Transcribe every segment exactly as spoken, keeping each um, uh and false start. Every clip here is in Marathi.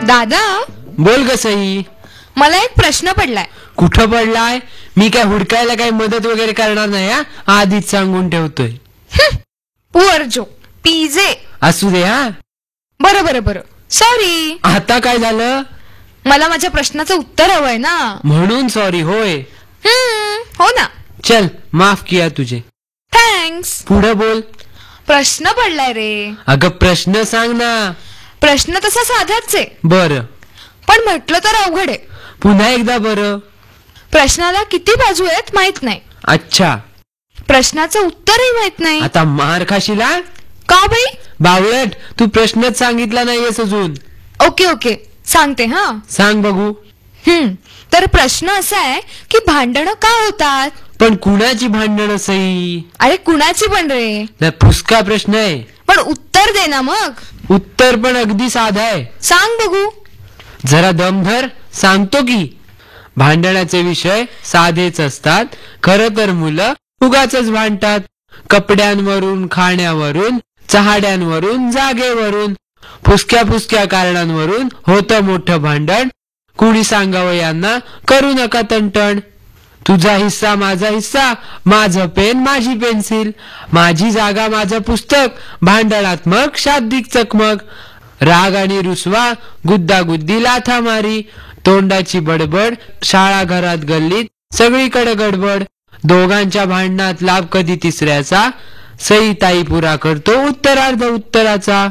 दादा बोल ग सई. मला एक प्रश्न पडलाय. कुठं पडलाय? मी काय हुडकायला काही मदत वगैरे करणार नाही हा, आधीच सांगून ठेवतोय. पुअर जो पीजे. असू दे हा. बरं बरं बरं सॉरी. आता काय झालं? मला माझ्या प्रश्नाचं उत्तर हवंय ना, म्हणून सॉरी होय. हो ना. चल माफ किया तुझे. थँक्स. पुढे बोल. प्रश्न पडलाय रे. अगं प्रश्न सांग ना. प्रश्न तसा साधाच आहे. बर पण म्हटलं तर अवघड आहे. पुन्हा एकदा बरं. प्रश्नाला किती बाजू आहेत माहित नाही. अच्छा. प्रश्नाचं उत्तरही माहित नाही. आता मार खाशीला. का बाई? बावळट, तू प्रश्नच सांगितला नाहीयेस अजून. ओके ओके सांगते हा. सांग बघू. हम्म तर प्रश्न असा आहे की भांडणं का होतात? पण कुणाची भांडणं सई? अरे कुणाची पण रे. फुसका प्रश्न आहे. पण उत्तर दे ना मग. उत्तर पण अगदी साधा आहे. सांग बघू. जरा दम धर, सांगतो की. भांडणाचे विषय साधेच असतात. खरं तर मुलं उगाचच भांडतात. कपड्यांवरून, खाण्यावरून, चहाड्यांवरून, जागेवरून, फुसक्या फुसक्या कारणांवरून होतं मोठं भांडण. कुणी सांगावं यांना, करू नका तंटण. तुझा हिस्सा माझा हिस्सा, माझं पेन माझी पेन्सिल, माझी जागा माझं पुस्तक, भांडणात्मक शाब्दिक चकमक, राग आणि रुसवा, गुद्दागुद्दी लाथामारी, तोंडाची बडबड, शाळा घरात गल्लीत सगळीकडे गडबड. दोघांच्या भांडणात लाभ कधी तिसऱ्याचा, सई ताई पुरा करतो उत्तरार्ध उत्तराचा.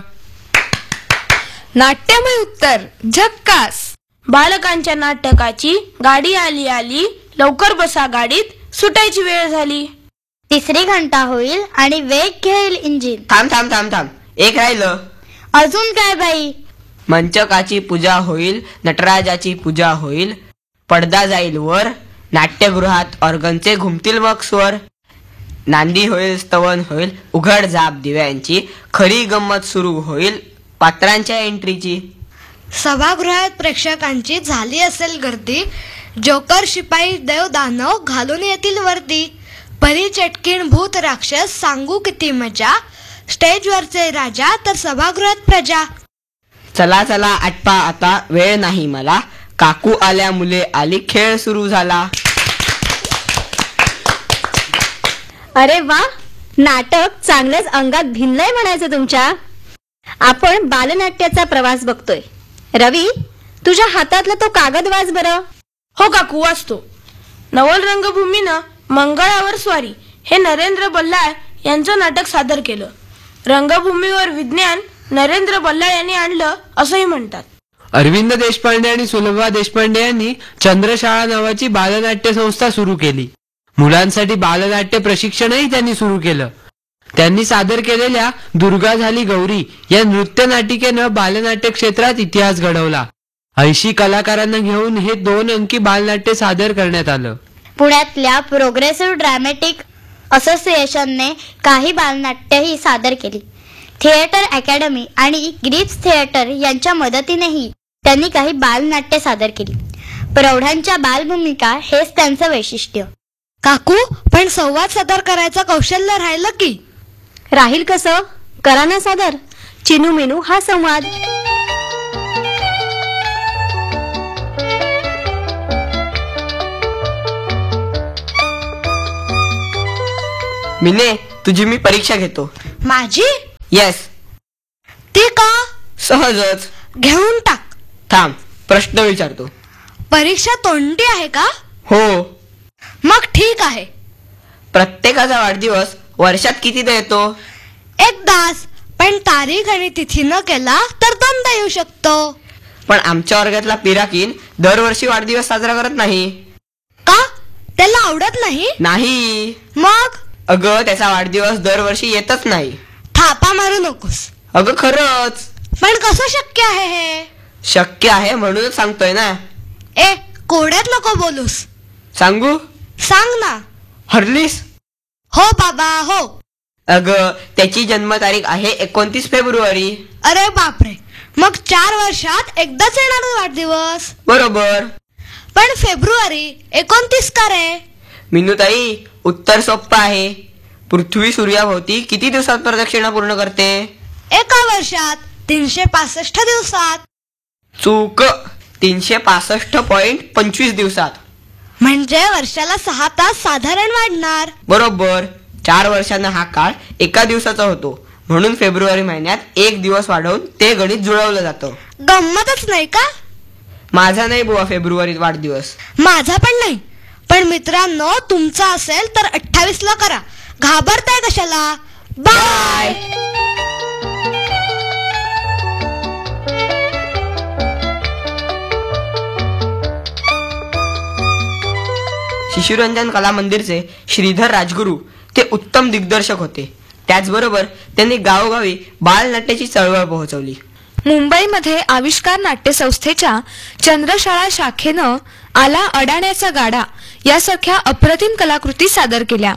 नाट्यमय उत्तर. झक्कास. बालकांच्या नाटकाची गाडी आली आली, लवकर बसा गाडीत, सुटायची वेळ झाली. तिसरी घंटा होईल आणि वेग घेईल इंजिन. थांब थांब थांब थांब एक राहिलं. अजून काय बाई? मंचकाची पूजा होईल, नटराजाची पूजा होईल, पडदा जाईल वर, नाट्यगृहात ऑर्गनचे घुमतील मग स्वर, नांदी होईल, स्तवन होईल, उघड जाप दिव्यांची, खरी गंमत सुरू होईल पात्रांच्या एंट्रीची. सभागृहात प्रेक्षकांची झाली असेल गर्दी, जोकर शिपाई देव दानव घालून येतील वर्दी, परी चटकीण भूत राक्षस सांगू किती मजा, स्टेजवरचे राजा तर सभागृहात प्रजा. चला चला आटपा आता, वेळ नाही मला, काकू आल्या मुले आली, खेळ सुरू झाला. अरे वा, नाटक चांगलंच अंगात भिनलंय म्हणायचं तुमच्या. आपण बालनाट्याचा प्रवास बघतोय. रवी, तुझ्या हातातला तो कागद वाच बरं. हो काकू वाचतो. नवल रंगभूमीनं मंगळावर स्वारी हे नरेंद्र बल्लाळ यांचं नाटक सादर केलं. रंगभूमीवर विज्ञान नरेंद्र बल्लाळ यांनी आणलं असंही म्हणतात. अरविंद देशपांडे आणि सुलभा देशपांडे यांनी चंद्रशाळा नावाची बालनाट्य संस्था सुरू केली. मुलांसाठी बालनाट्य प्रशिक्षणही त्यांनी सुरू केलं. त्यांनी सादर केलेल्या दुर्गा झाली गौरी या नृत्य नाटिकेनं बालनाट्य क्षेत्रात इतिहास घडवला. ऐंशी कलाकारांना घेऊन हे दोन अंकी बालनाट्य सादर करण्यात आलं. पुण्यातल्या प्रोग्रेसिव्ह ड्रॅमॅटिक असोसिएशनने काही बालनाट्यही सादर केली. थिएटर अकॅडमी आणि ग्रीप्स थिएटर यांच्या मदतीनेही त्यांनी काही बालनाट्य सादर केली. प्रौढांच्या बालभूमिका हेच त्यांचं वैशिष्ट्य. काकू, पण संवाद सादर करायचं कौशल्य राहिलं की? राहील कसं, करा ना सादर. चिनू मेनू हा संवाद. मिले, तुझी मी परीक्षा घेतो. माझी? येस. ती का? सहजच. घेऊन टाक. थांब, प्रश्न विचारतो. परीक्षा तोंडी आहे का? हो. मग ठीक आहे. प्रत्येकाचा वाढदिवस वर्षात कितीदा येतो? एकदाच. पण तारीख आणि तिथी न केला तर दंड येऊ शकतो. पण आमच्या वर्गातला पिराकीन दरवर्षी वाढदिवस साजरा करत नाही. का? त्याला आवडत नाही? नाही. मग? अगं, त्याचा वाढदिवस दरवर्षी येतच नाही. थापा मारू नकोस. अगं खरंच. पण कसं शक्य आहे हे? शक्य आहे म्हणूनच सांगतोय ना. ए, कोड्यात नको बोलूस. सांगू? सांग ना. हरलीस? हो बाबा हो. अगं, त्याची जन्मतारीख आहे एकोणतीस फेब्रुवारी. अरे बापरे, मग चार वर्षात एकदाच येणार वाढदिवस. बरोबर. पण फेब्रुवारी एकोणतीस का रे? मिनूताई, उत्तर सोप्पं आहे. पृथ्वी सूर्याभोवती किती दिवसात प्रदक्षिणा पूर्ण करते? एका वर्षात तीनशे पासष्ट दिवसात. चूक. तीनशे पासष्ट पॉइंट पंचवीस दिवसात. म्हणजे वर्षाला सहा तास साधारण वाढणार. बरोबर. चार वर्षांना हा काळ एका दिवसाचा होतो, म्हणून फेब्रुवारी महिन्यात एक दिवस वाढवून ते गणित जुळवलं जातं. गंमतच नाही का? माझा नाही बुवा फेब्रुवारीत वाढदिवस. माझा पण नाही. पण मित्रांनो, तुमचा असेल तर अठ्ठावीस ला करा. घाबरताय कशाला? बाय. शिशुरंजन कला मंदिरचे श्रीधर राजगुरू ते उत्तम दिग्दर्शक होते. त्याचबरोबर त्यांनी गावोगावी बालनाट्याची चळवळ पोहोचवली. मुंबईमध्ये आविष्कार नाट्य संस्थेच्या चंद्रशाळा शाखेनं आला अडाण्याचा गाडा यासारख्या अप्रतिम कलाकृती सादर केल्या.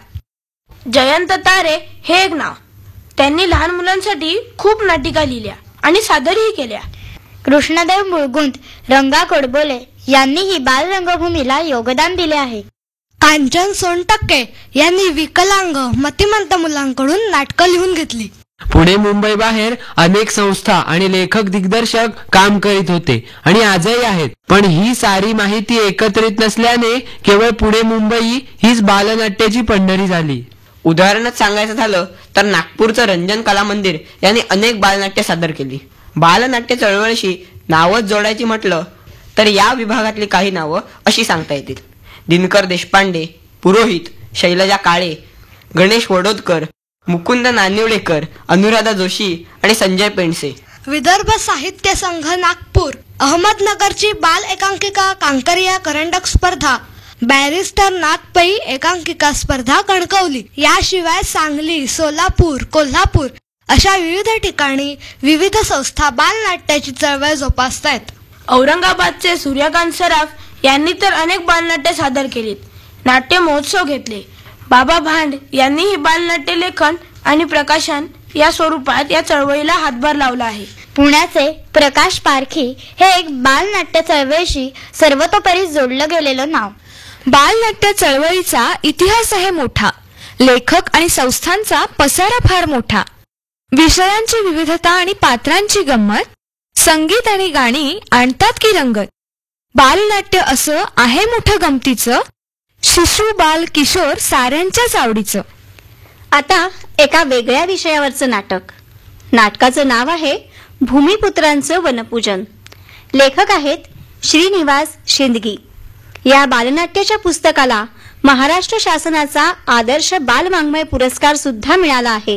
जयंत तारे हे एक नाव. त्यांनी लहान मुलांसाठी खूप नाटिका लिहिल्या आणि सादरही केल्या. कृष्णदेव मुळगुंद, रंगा कडबोले यांनीही बालरंगभूमीला योगदान दिले आहे. कांचन सोनटक्के यांनी विकलांग मतिमंत मुलांकडून नाटकं लिहून घेतली. पुणे मुंबई बाहेर अनेक संस्था आणि लेखक दिग्दर्शक काम करीत होते आणि आजही आहेत. पण ही सारी माहिती एकत्रित नसल्याने केवळ पुणे मुंबई हीच बालनाट्याची पंढरी झाली. उदाहरणच सांगायचं झालं तर नागपूरचं रंजन कला मंदिर यांनी अनेक बालनाट्य सादर केली. बालनाट्य चळवळीशी नावच जोडायची म्हटलं तर या विभागातली काही नावं अशी सांगता येतील. दिनकर देशपांडे, पुरोहित, शैलजा काळे, गणेश वडोदकर, मुकुंद नानिवडेकर, अनुराधा जोशी आणि संजय पेंडसे. विदर्भ साहित्य संघ नागपूर, अहमदनगरची बाल एकांकिका कांकरिया करंडक स्पर्धा, बॅरिस्टर नागपै एकांकिका स्पर्धा कणकवली. याशिवाय सांगली, सोलापूर, कोल्हापूर अशा विविध ठिकाणी विविध संस्था बालनाट्याची चळवळ जोपासतायत. औरंगाबादचे सूर्यकांत सराफ यांनी तर अनेक बालनाट्य सादर केलीत. नाट्य महोत्सव घेतले. बाबा भांड यांनीही बालनाट्य लेखन आणि प्रकाशन या स्वरूपात या चळवळीला हातभार लावला आहे. पुण्याचे प्रकाश पारखी हे एक बालनाट्य चळवळीशी सर्वतोपरी जोडलं गेलेलं नाव. बालनाट्य चळवळीचा इतिहास आहे मोठा. लेखक आणि संस्थांचा पसारा फार मोठा. विषयांची विविधता आणि पात्रांची गंमत, संगीत आणि गाणी आणतात की रंगत. बालनाट्य असं आहे मोठं गमतीचं, शिशु बाल किशोर साऱ्यांच्याच आवडीचं. आता एका वेगळ्या विषयावरचं नाटक. नाटकाचं नाव आहे भूमिपुत्रांचं वनपूजन. लेखक आहेत श्रीनिवास शिंदगी. या बालनाट्याच्या पुस्तकाला महाराष्ट्र शासनाचा आदर्श बालवाङ्मय पुरस्कार सुद्धा मिळाला आहे.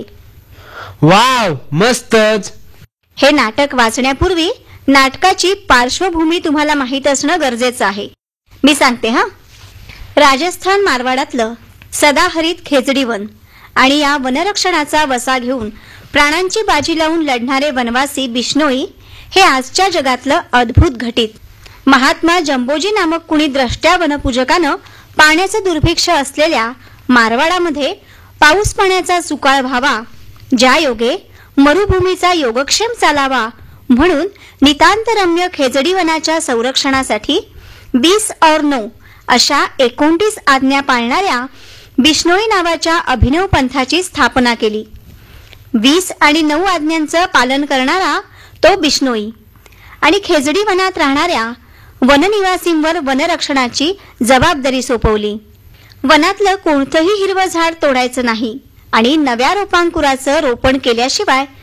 वाव, मस्तच. हे नाटक वाचण्यापूर्वी नाटकाची पार्श्वभूमी तुम्हाला माहीत असणं गरजेचं आहे. मी सांगते हा. राजस्थान मारवाडातलं सदाहरित खेचडी वन आणि या वनरक्षणाचा वसा घेऊन प्राणांची बाजी लावून लढणारे वनवासी बिश्नोई हे आजच्या जगातलं अद्भुत घटित. महात्मा जंबोजी नामक कुणी द्रष्ट्या वनपूजकानं पाण्याचं दुर्भिक्ष असलेल्या मारवाडामध्ये पाऊस पाण्याचा सुकाळ व्हावा, ज्या योगे मरुभूमीचा योगक्षेम चालावा म्हणून नितांतरम्य खेचडी वनाच्या संरक्षणासाठी बीस और नौ अशा एकोणतीस आज्ञा पाळणाऱ्या बिश्नोई नावाच्या अभिनव पंथाची स्थापना केली. वीस आणि नऊ आज्ञांचं पालन करणारा तो बिश्नोई आणि खेचडी वनात राहणाऱ्या वननिवासींवर वनरक्षणाची जबाबदारी सोपवली. वनातलं कोणतंही हिरवं झाड तोडायचं नाही आणि नव्या रोपांकुराचं रोपण केल्याशिवाय